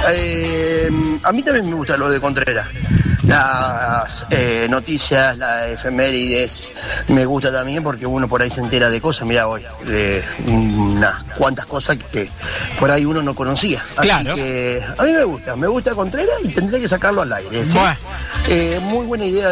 A mí también me gusta lo de Contreras. Las noticias, las efemérides, me gusta también porque uno por ahí se entera de cosas. Mira hoy, unas cuantas cosas que por ahí uno no conocía. Así claro. que a mí me gusta Contreras y tendré que sacarlo al aire, ¿sí? Bueno. Muy buena idea.